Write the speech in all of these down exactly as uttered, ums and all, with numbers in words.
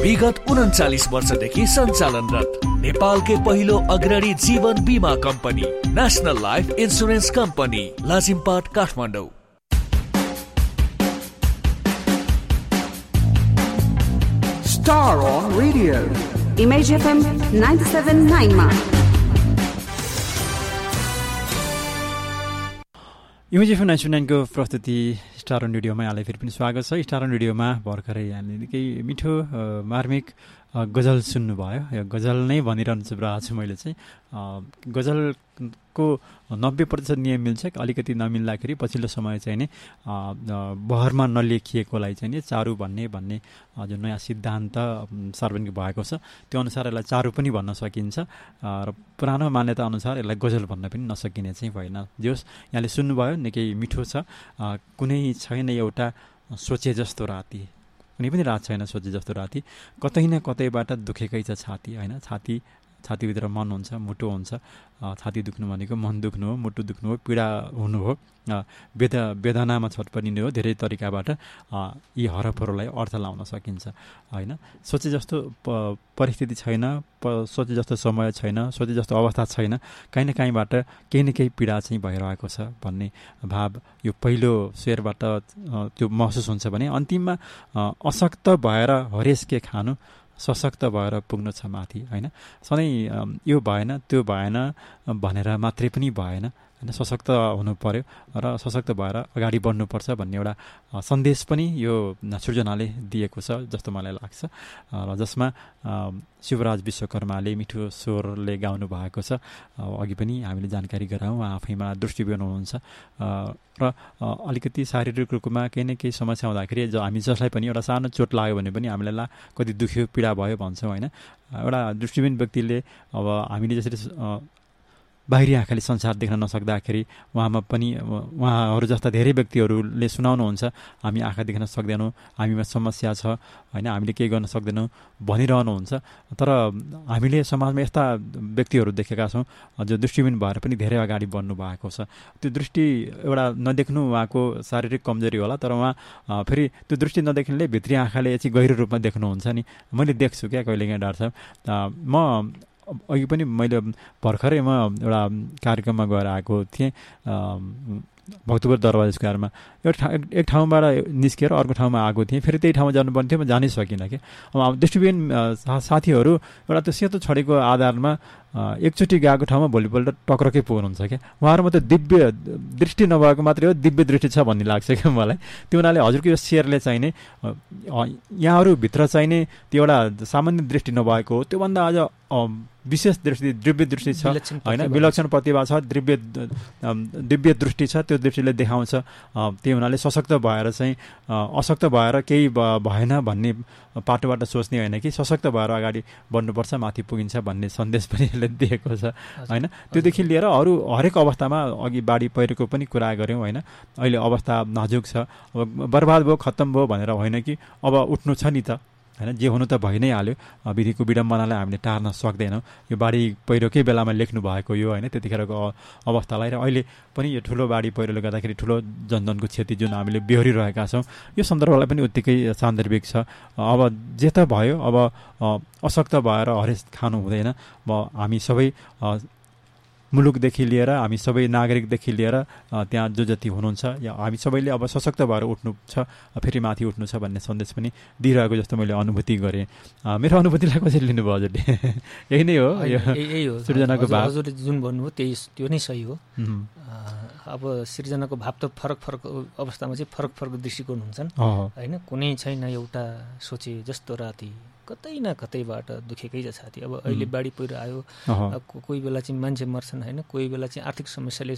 विगत उन्चालिस वर्षदेखि सञ्चालनरत नेपालकै पहिलो अग्रणी जीवन बीमा company national life insurance company Lazimpat Kathmandu. Star on Radio. Image F M ninety-seven point nine मा image F am ninety nine को प्रस्तुति स्टार अन रेडियोमा यहाँलाई फेरि पनि स्वागत छ। स्टार अन रेडियोमा भर्खरै यहाँले निकै मिठो मार्मिक गजल सुन्नुभयो। यो गजल नै भनिरहनु भएको छु मैले चाहिँ। गजलको नब्बे प्रतिशत नियम मिल्छ, अलिकति नमिल्दाखेरि पछिल्लो समय चाहिँ नि बहरमा नलेखिएकोलाई चाहिँ नि चारु भन्ने भन्ने जुन नयाँ सिद्धान्त सार्वजनिक भएको छ त्यो अनुसार यसलाई चारु पनि भन्न सकिन्छ र पुरानो मान्यता अनुसार यसलाई गजल भन्न पनि नसकिने चाहिँ भएन। जोस् यहाँले सुन्नुभयो निकै मिठो छ। कुनै छैन एउटा सोचे जस्तो राति, कुनै पनि रात छैन सोचे जस्तो राति, कतै न कतैबाट दुखेकै छ छाती होइन। छाती छातीभित्र मन हुन्छ, मुटु हुन्छ। छाती दुख्नु भनेको मन दुख्नु हो, मुटु दुख्नु हो, पीडा हुनु हो, वेद वेदनामा छटपटिने हो। धेरै तरिकाबाट यी हरफहरूलाई अर्थ लाउन सकिन्छ होइन। सोचे जस्तो प परिस्थिति छैन, सोचे जस्तो समय छैन, सोचे जस्तो अवस्था छैन, काहीँ न काहीँबाट केही न केही पीडा चाहिँ भइरहेको छ भन्ने भाव यो पहिलो शेरबाट त्यो महसुस हुन्छ भने अन्तिममा अशक्त भएर हरेस के खानु, सशक्त भएर पुग्नु छ माथि होइन। सधैँ यो भएन त्यो भएन भनेर मात्रै पनि भएन होइन। सशक्त हुनु पर्यो र सशक्त भएर अगाडि बढ्नुपर्छ भन्ने एउटा सन्देश पनि यो सृजनाले दिएको छ जस्तो मलाई लाग्छ। र जसमा शिवराज विश्वकर्माले मिठो स्वरले गाउनु भएको छ। अघि पनि हामीले जानकारी गराउँ, उहाँ आफैमा दृष्टिविहीन हुनुहुन्छ र अलिकति शारीरिक रूपमा केही न केही समस्या हुँदाखेरि जो हामी जसलाई पनि एउटा सानो चोट लाग्यो भने पनि हामीलाई ला कति दुख्यो पीडा भयो भन्छौँ होइन। एउटा दृष्टिविहीन व्यक्तिले अब हामीले जसरी बाहिरी आँखाले संसार देख्न नसक्दाखेरि उहाँमा पनि उहाँहरू जस्ता धेरै व्यक्तिहरूले सुनाउनुहुन्छ हामी आँखा देख्न सक्दैनौँ, हामीमा समस्या छ होइन, हामीले केही गर्न सक्दैनौँ भनिरहनुहुन्छ। तर हामीले समाजमा यस्ता व्यक्तिहरू देखेका छौँ जो दृष्टिविहीन भएर पनि धेरै अगाडि बढ्नु भएको छ। त्यो दृष्टि एउटा नदेख्नु उहाँको शारीरिक कमजोरी होला, तर उहाँ फेरि त्यो दृष्टि नदेख्नेले भित्री आँखाले एकछिन गहिरो रूपमा देख्नुहुन्छ नि। मैले देख्छु क्या कहिले काहीँ डाक्टर साहब। म अघि पनि मैले भर्खरै म एउटा कार्यक्रममा गएर आएको थिएँ भक्तपुर दरबार स्क्वायरमा। एउटा एक ठाउँबाट निस्किएर अर्को ठाउँमा आएको थिएँ, फेरि त्यही ठाउँमा जानुपर्ने थियो, म जानै सकिनँ कि। अब दृष्टिविहीन साथीहरू एउटा त्यो सेतो छडीको आधारमा एकचोटि गएको ठाउँमा भोलिपल्ट टक्रकै पुग्नुहुन्छ क्या। उहाँहरूमा त दिव्य दृष्टि नभएको मात्रै हो, दिव्य दृष्टि छ भन्ने लाग्छ क्या मलाई। त्यो हुनाले हजुरको यो शेरले चाहिने यहाँहरूभित्र चाहिने त्यो एउटा सामान्य दृष्टि नभएको हो, त्योभन्दा अझ विशेष दृष्टि दिव्य दृष्टि छ होइन, विलक्षण प्रतिभा छ, दिव्य दिव्य दृष्टि छ, त्यो दृष्टिले देखाउँछ। त्यही हुनाले सशक्त भएर चाहिँ अशक्त भएर केही भएन भन्ने पाटोबाट सोच्ने होइन कि सशक्त भएर अगाडि बढ्नुपर्छ, माथि पुगिन्छ भन्ने सन्देश पनि यसले दिएको छ होइन। त्योदेखि लिएर अरू हरेक अवस्थामा अघि बाढी पहिरोको पनि कुरा गऱ्यौँ होइन। अहिले अवस्था नाजुक छ, अब बर्बाद भयो खत्तम भयो भनेर होइन कि अब उठ्नु छ नि त होइन। जे हुनु त भइ नै हाल्यो, विधिको विडम्बनालाई हामीले टार्न सक्दैनौँ। यो बाढी पहिरोकै बेलामा लेख्नु भएको यो होइन, त्यतिखेरको अवस्थालाई र अहिले पनि यो ठुलो बाढी पहिरोले गर्दाखेरि ठुलो जनधनको क्षति जुन हामीले बेहोरिरहेका छौँ यो सन्दर्भलाई पनि उत्तिकै सान्दर्भिक छ। अब जे त भयो, अब अशक्त भएर हरेस खानु हुँदैन। अब हामी सबै मुलुकदेखि लिएर हामी सबै नागरिकदेखि लिएर त्यहाँ जो जति हुनुहुन्छ या हामी सबैले अब सशक्त भएर उठ्नु छ, फेरि माथि उठ्नु छ भन्ने सन्देश पनि दिइरहेको जस्तो मैले अनुभूति गरेँ। मेरो अनुभूतिलाई कसरी लिनुभयो हजुरले? यही नै हो, यही हो सृजनाको भाव हजुरले जुन भन्नुभयो त्यही त्यो नै सही हो। अब सृजनाको भाव त फरक फरक अवस्थामा चाहिँ फरक फरक दृष्टिकोण हुन्छन् होइन। कुनै छैन एउटा सोचे जस्तो राति, कतै न कतैबाट दुखेकै छ छाती। अब अहिले बाढी पहिरो आयो, कोही बेला चाहिँ मान्छे मर्छन् होइन, कोही बेला चाहिँ आर्थिक समस्याले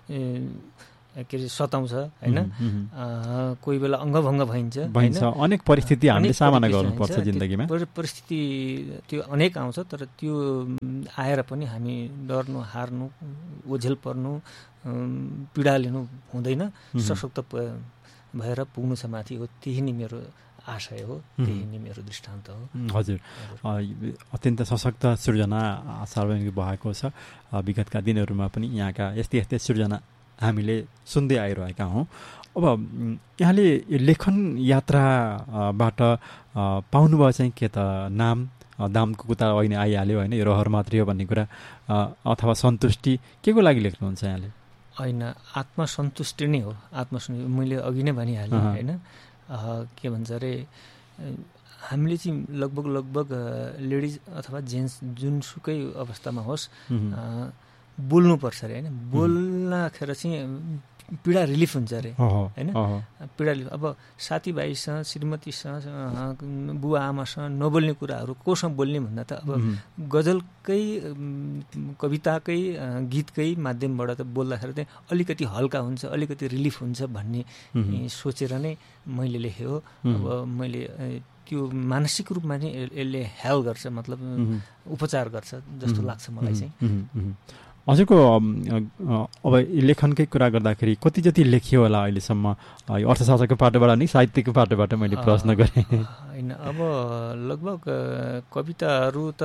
के अरे सताउँछ होइन, कोही बेला अङ्गभङ्ग भइन्छ भइन्छ अनेक परिस्थिति हामीले सामना गर्नुपर्छ जिन्दगीमा। परिस्थिति त्यो अनेक आउँछ, तर त्यो आएर पनि हामी डर्नु, हार्नु, ओझेल पर्नु, पीडा लिनु हुँदैन। सशक्त भएर पुग्नु छ माथि हो, त्यही नै मेरो आशय हो, त्यही नै मेरो दृष्टान्त हो। हजुर, अत्यन्त सशक्त सृजना सार्वजनिक भएको छ। विगतका दिनहरूमा पनि यहाँका यस्तै यस्तै सृजना हामीले सुन्दै आइरहेका हौँ। अब यहाँले लेखन यात्राबाट पाउनुभयो चाहिँ के त नाम, दामको कुता अहिले आइहाल्यो होइन, यो रहर मात्रै हो भन्ने कुरा, अथवा सन्तुष्टि, के को लागि लेख्नुहुन्छ यहाँले? होइन, आत्मसन्तुष्टि नै हो। आत्मसन्तुष्टि मैले अघि नै भनिहालेँ होइन। के भन्छ अरे, हामीले चाहिँ लगभग लगभग लेडिज अथवा जेन्ट्स जुनसुकै अवस्थामा होस् बोल्नुपर्छ अरे होइन। बोल्दाखेरि चाहिँ पीडा रिलिफ हुन्छ अरे होइन। पीडा रिलिफ अब साथीभाइसँग, श्रीमतीसँग, बुवा आमासँग नबोल्ने कुराहरू कोसँग बोल्ने भन्दा त अब गजलकै कविताकै गीतकै माध्यमबाट त बोल्दाखेरि चाहिँ अलिकति हल्का हुन्छ, अलिकति रिलिफ हुन्छ भन्ने सोचेर नै मैले लेखेँ हो। अब मैले त्यो मानसिक रूपमा चाहिँ यसले हेल्प गर्छ, मतलब उपचार गर्छ जस्तो लाग्छ मलाई चाहिँ। हजुरको अब लेखनकै कुरा गर्दाखेरि कति जति लेखियो होला अहिलेसम्म? अर्थशास्त्रको पाटोबाट नि साहित्यको पाटोबाट मैले प्रश्न गरेँ होइन। अब लगभग कविताहरू त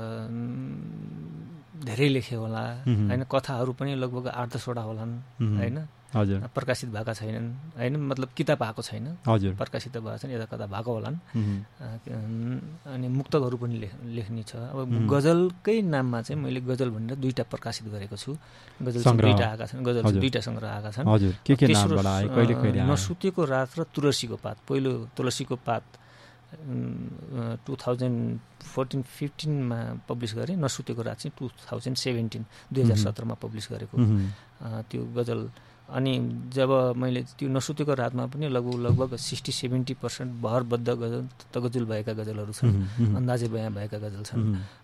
धेरै लेखे होला होइन, कथाहरू पनि लगभग आठ दसवटा होलान् होइन, हजुर, प्रकाशित भएका छैनन् होइन, मतलब किताब भएको छैन, हजुर, प्रकाशित भएको छैन, यता कता भएको होलान्। अनि मुक्तकहरू पनि लेख्ने छ। अब गजलकै नाममा चाहिँ मैले गजल भनेर दुईवटा प्रकाशित गरेको छु। गजल दुईवटा आएका छन्, गजल दुईवटा सङ्ग्रह आएका छन्। नसुतेको रात र तुलसीको पात। पहिलो तुलसीको पात टु थाउजन्ड फोर्टिन फिफ्टिनमा पब्लिस गरेँ, नसुतेको रात चाहिँ टु थाउजन्ड सेभेन्टिन दुई हजार सत्रमा पब्लिस गरेको त्यो गजल। अनि जब मैले त्यो नसुतेको रातमा पनि लगभग लगभग सिक्सटी सेभेन्टी पर्सेन्ट बहरबद्ध गजल तगजुल भएका गजलहरू छन्, अन्दाजे बयाँ भएका गजल छन्।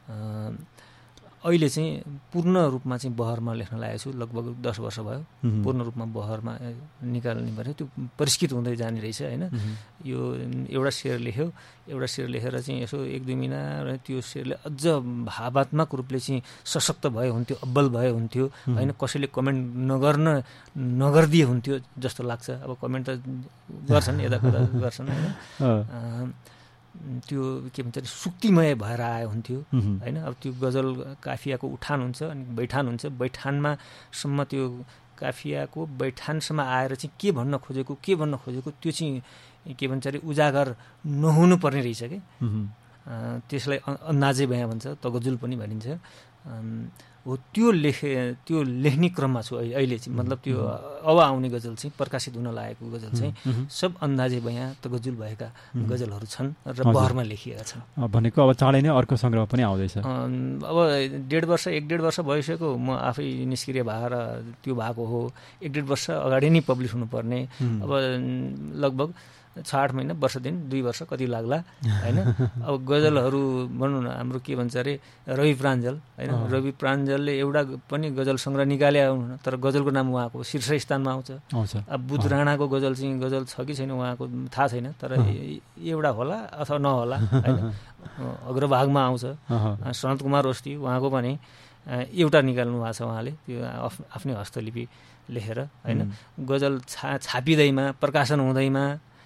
अहिले चाहिँ पूर्ण रूपमा चाहिँ बहरमा लेख्न लागेको छु। लगभग दस वर्ष भयो पूर्ण रूपमा बहरमा निकाल्ने भने त्यो परिष्कृत हुँदै जाने रहेछ होइन। यो एउटा शेर लेख्यो, एउटा शेर लेखेर चाहिँ यसो एक दुई महिना त्यो शेरले अझ भावात्मक रूपले चाहिँ सशक्त भयो हुन्थ्यो, अब्बल भयो हुन्थ्यो होइन। कसैले कमेन्ट नगर्न नगरिदिए हुन्थ्यो जस्तो लाग्छ। अब कमेन्ट त गर्छन्, यता कता गर्छन् होइन। त्यो के भन्छ अरे सुक्तिमय भएर आयो हुन्थ्यो होइन। अब त्यो गजल काफियाको उठान हुन्छ अनि बैठान हुन्छ, बैठानमा सम्म त्यो काफियाको बैठानसम्म आएर चाहिँ के भन्न खोजेको के भन्न खोजेको त्यो चाहिँ के भन्छ अरे उजागर नहुनु पर्ने रहेछ कि। त्यसलाई अन्दाजे बयाँ भन्छ, तगजुल पनि भनिन्छ हो। त्यो लेखे त्यो लेख्ने क्रममा छु अहिले चाहिँ। मतलब त्यो अब आउने गजल चाहिँ प्रकाशित हुन लागेको गजल चाहिँ सब अन्दाजे बयाँ तगजुल भएका गजलहरू छन् र बहरमा लेखिएका छन्। भनेको अब चाँडै नै अर्को सङ्ग्रह पनि आउँदैछ। अब डेढ वर्ष एक डेढ वर्ष भइसक्यो म आफै निष्क्रिय भएर त्यो भएको हो। एक डेढ वर्ष अगाडि नै पब्लिस हुनुपर्ने। अब लगभग छ आठ महिना वर्ष दिन दुई वर्ष कति लाग्ला होइन। अब गजलहरू भनौँ न, हाम्रो के भन्छ अरे रवि प्राञ्जल होइन, रवि प्राञ्जलले एउटा पनि गजल सङ्ग्रह निकाले आउनु, तर गजलको नाम उहाँको शीर्ष स्थानमा आउँछ। अब बुध राणाको गजल चाहिँ गजल छ कि छैन उहाँको थाहा छैन, तर एउटा होला अथवा नहोला होइन। अग्रभागमा आउँछ। सनत कुमार ओस्टी उहाँको पनि एउटा निकाल्नु भएको छ उहाँले, त्यो आफ्नै हस्तलिपि लेखेर होइन। गजल छा छापिँदैमा प्रकाशन हुँदैमा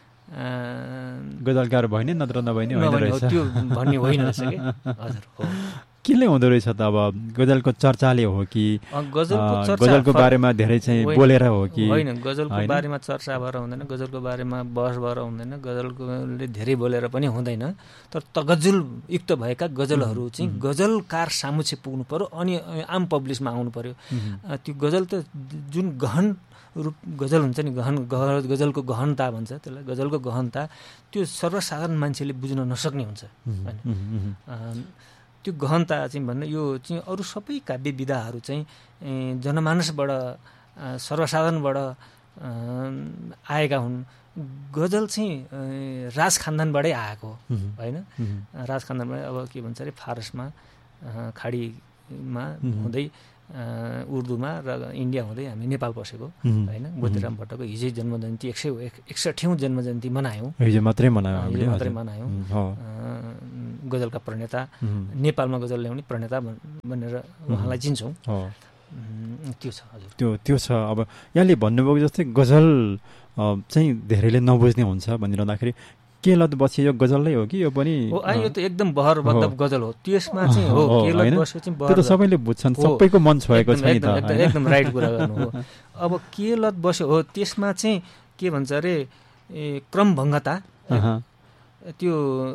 गजलकार भयो नि, नत्र नभए नि होइन रहेछ त्यो भन्ने होइन रहेछ कि। हजुर हो, केले हुँदो रहेछ त? अब गजलको चर्चाले हो कि गजलको गजलको बारेमा धेरै चाहिँ बोलेर हो कि होइन? गजलको बारेमा चर्चा भएर हुँदैन, गजलको बारेमा बहस भएर हुँदैन, गजलले धेरै बोलेर पनि हुँदैन। तर तगजुल युक्त भएका गजलहरू चाहिँ गजलकार सामु चाहिँ पुग्नु पर्यो अनि आम पब्लिसमा आउनु पर्यो। त्यो गजल त जुन गहन रूप गजल हुन्छ नि, गहन गजलको गहनता भन्छ त्यसलाई, गजलको गहनता त्यो सर्वसाधारण मान्छेले बुझ्न नसक्ने हुन्छ होइन। त्यो गहनता चाहिँ भन्दा यो चाहिँ अरू सबै काव्य विधाहरू चाहिँ जनमानसबाट सर्वसाधारणबाट आएका हुन्। गजल चाहिँ राज खानदानबाटै आएको होइन। राज खानदानबाट अब के भन्छ अरे फारसमा खाडीमा हुँदै उर्दूमा र इन्डिया हुँदै हामी नेपाल पसेको होइन। बोधिराम भट्टको हिजै जन्मजयन्ती एक सय एकसठौँ जन्मजयन्ती मनायौँ, हिजो मात्रै मनायौँ हिजो मात्रै मनायौँ। गजलका प्रणेता, नेपालमा गजल ल्याउने प्रणेता भनेर उहाँलाई चिन्छौँ। त्यो छ हजुर, त्यो त्यो छ। अब यहाँले भन्नुभएको जस्तै गजल चाहिँ धेरैले नबुझ्ने हुन्छ भनिरहँदाखेरि के लत बस्यो यो गजलै हो कि यो पनि हो यो त एकदम बहरबद्ध गजल हो त्यसमा चाहिँ हो के लत बस्यो चाहिँ त्यो त सबैले बुझ्छन् सबैको मन छोएको छ नि त एकदम राइट कुरा गर्नु हो अब के लत बस्यो हो त्यसमा चाहिँ के भन्छ अरे क्रमभङ्गता त्यो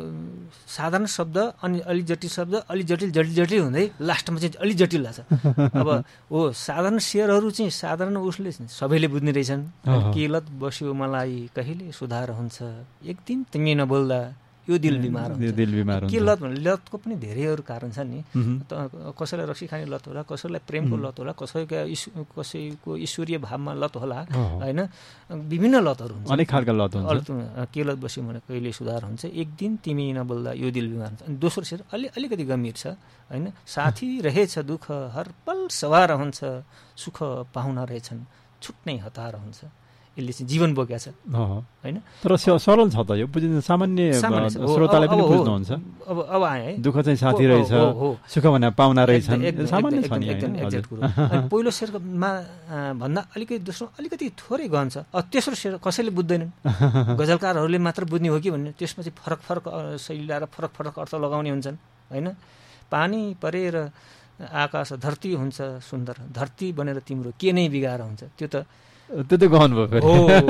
साधारण शब्द अनि अलि जटिल शब्द अलि जटिल जटिल जटिल हुँदै लास्टमा चाहिँ अलि जटिल लाग्छ अब हो साधारण शेरहरू चाहिँ साधारण उसले सबैले बुझ्ने रहेछन् के लत बस्यो मलाई कहिले सुधार हुन्छ एक दिन तिमी नबोल्दा यो दिल बिमार हुन्छ के लत भने लतको पनि धेरैहरू कारण छन् नि कसैलाई रक्सी खाने लत होला कसैलाई प्रेमको लत होला कसैका कसैको ईश्वरीय भावमा लत होला होइन विभिन्न लतहरू हुन्छ अनेक खालका लत हुन्छ के लत बस्यो भने कहिले सुधार हुन्छ एक दिन तिमी नबोल्दा यो दिल बिमार हुन्छ अनि दोस्रो शेर अलि अलिकति गम्भीर छ होइन साथी रहेछ दुःख हर पल सवार हुन्छ सुख पाहुना रहेछन् छुट्नै हतार हुन्छ यसले चाहिँ जीवन बोकेको छ होइन तर सरल छ त यो बुझिन्छ सामान्य श्रोताले पनि बुझ्नुहुन्छ अब अब आए है दुःख चाहिँ साथी रहेछ सुख भने पाहुना रहेछन् सामान्य छ नि एकदम एक्ज्याक्ट कुरो अनि पहिलो शेरमा भन्दा अलिकति दोस्रो अलिकति थोरै गहन छ तेस्रो शेर कसैले बुझ्दैनन् गजलकारहरूले मात्र बुझ्ने हो कि भन्ने त्यसमा चाहिँ फरक फरक शैली ल्याएर फरक फरक अर्थ लगाउने हुन्छन् होइन पानी परेर आकाश धरती हुन्छ सुन्दर धरती बनेर तिम्रो के नै बिगार हुन्छ त्यो त त्यो त गहन भयो फेरि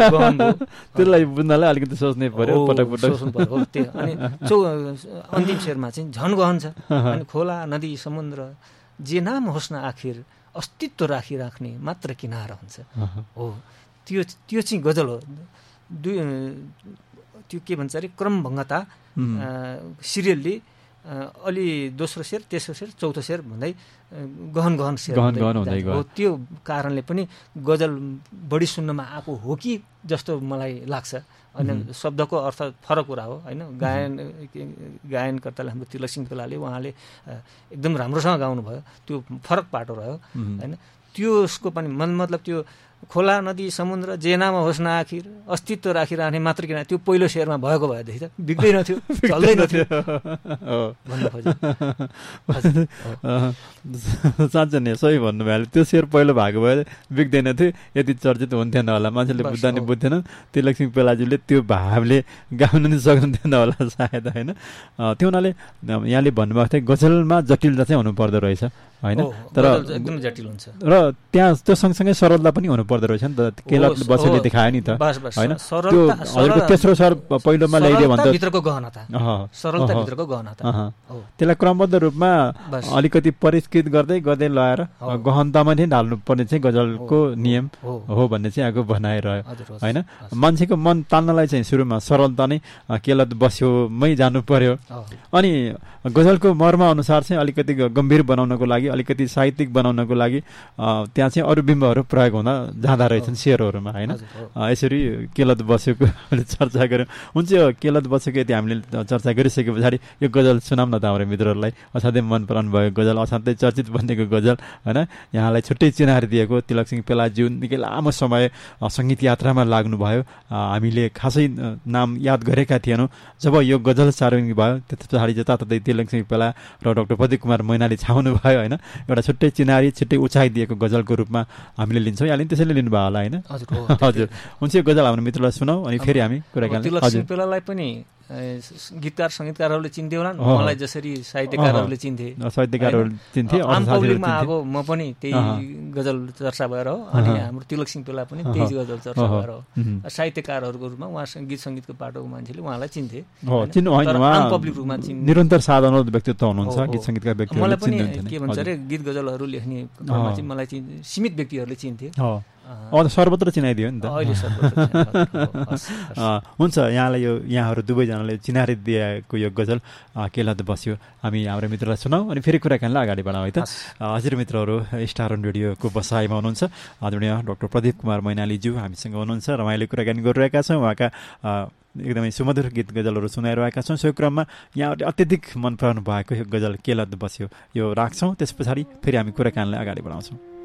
त्यसलाई बुझ्नलाई अलिकति सोच्नै पर्यो पटक पटक सोच्नु पर्यो त्यो अनि चौ अन्तिम शेरमा चाहिँ झन गहन छ अनि खोला नदी समुद्र जे नाम होस् न आखिर अस्तित्व राखिराख्ने मात्र किनारा हुन्छ हो त्यो त्यो चाहिँ गजल हो दुई त्यो के भन्छ अरे क्रमभङ्गता सिरियल्ली अलि दोस्रो शेर तेस्रो शेर चौथो शेर भन्दै गहन गहन शेर हो त्यो कारणले पनि गजल बढी सुन्नमा आएको हो कि जस्तो मलाई लाग्छ होइन शब्दको अर्थ फरक कुरा हो होइन गायन गायनकर्ताले हाम्रो तिलकसिंह पेलाले उहाँले एकदम राम्रोसँग गाउनुभयो त्यो फरक पाटो रह्यो होइन त्यसको पनि मन मतलब त्यो खोला नदी समुद्र जेनामा होस् न आखिर अस्तित्व राखिरहने मात्र किन त्यो पहिलो शेरमा भएको भएदेखि त बिग्दैन थियो चल्दैन थियो भन्नु खोज्यो साँच्चै नै सही भन्नुभयो त्यो शेर पहिलो भएको भए बिग्दैन थियो यति चर्चित हुन्थेन होला मान्छेले बुझ्दा नि बुझ्थेन तिलकसिंह पेलाजीले त्यो भावले गाउन नि सक्नुहुन्थेन होला सायद होइन त्यो हुनाले यहाँले भन्नुभएको थियो गजलमा जटिलता चाहिँ हुनु पर्दो रहेछ होइन तर एकदम जटिल हुन्छ र त्यहाँ त्यो सँगसँगै सरलता पनि हुनु पर्दो रहेछ नि त केलत बसेले देखायो नि त होइन त्यो हजुरको तेस्रो स्वर पहिलोमा ल्याइदियो भने त भित्रको गहनता सरलता भित्रको गहनता त्यसलाई क्रमबद्ध रूपमा अलिकति परिष्कृत गर्दै गर्दै लगाएर गहनतामा नै ढाल्नु पर्ने चाहिँ गजलको नियम हो भन्ने चाहिँ आगो बनाइरह्यो होइन मान्छेको मन तान्नलाई चाहिँ सुरुमा सरलता नै केलत बस्योमै जानु पर्यो अनि गजलको मर्म अनुसार चाहिँ अलिकति गम्भीर बनाउनको लागि अलिकति साहित्यिक बनाउनको लागि त्यहाँ चाहिँ अरू बिम्बहरू प्रयोग हुन जाँदा रहेछन् शेरहरूमा होइन यसरी केलत बसेको चर्चा गऱ्यौँ हुन्छ यो केलत बसेको यति हामीले चर्चा गरिसके पछाडि यो गजल सुनाउँ न त हाम्रो मित्रहरूलाई असाध्यै मन पराउनु भएको गजल असाध्यै चर्चित बनेको गजल होइन यहाँलाई छुट्टै चिनारी दिएको तिलकसिंह पेलाजी निकै लामो समय सङ्गीत यात्रामा लाग्नुभयो हामीले खासै नाम याद गरेका थिएनौँ जब यो गजल सार्वजनिक भयो त्यस पछाडि जताततै तिलकसिंह पेला र डाक्टर प्रदीप कुमार मैनाली छाउनु भयो होइन एउटा छुट्टै चिनारी छुट्टै उचाइ दिएको गजलको रूपमा हामीले लिन्छौँ यहाँले त्यसैले लिनुभयो होला होइन हजुर हुन्छ यो गजल हाम्रो मित्रलाई सुनाऊ अनि फेरि हामी कुराकानी तिलकसिंह पेलालाई पनि गीतकार सङ्गीतकारहरूले चिन्थे होला मलाई जसरी साहित्यकारहरूले चिन्थे साहित्यकारहरू चिन्थे आम पब्लिकमा अब म पनि त्यही गजल चर्चा भएर हो अनि हाम्रो तिलकसिंह पेला पनि त्यही गजल चर्चा भएर हो साहित्यकारहरूको रूपमा उहाँ गीत सङ्गीतको पाटोको मान्छेले उहाँलाई चिन्थे आम पब्लिक रूपमा चिन्थे निरन्तर साधन व्यक्तित्व हुनुहुन्छ गीत सङ्गीतका व्यक्तिहरू मलाई पनि के भन्छ अरे गीत गजलहरू लेख्ने क्रममा चाहिँ मलाई चाहिँ सीमित व्यक्तिहरूले चिन्थे सर्वत्र चिनाइदियो नि त हुन्छ यहाँलाई यो यहाँहरू दुवैजनाले चिनारी दिएको यो गजल केलत बस्यो हामी हाम्रो मित्रलाई सुनाऊ अनि फेरि कुराकानीलाई अगाडि बढाउँ है त हजुर मित्रहरू स्टार अन रेडियोको बसाइमा हुनुहुन्छ आदरणीय डाक्टर प्रदीप कुमार मैनालीज्यू हामीसँग हुनुहुन्छ रमाइलो कुराकानी गरिरहेका छौँ उहाँका एकदमै सुमधुर गीत गजलहरू सुनाइरहेका छौँ सो क्रममा यहाँहरूले अत्यधिक मन पराउनु भएको यो गजल केलत बस्यो यो राख्छौँ त्यस पछाडि फेरि हामी कुराकानीलाई अगाडि बढाउँछौँ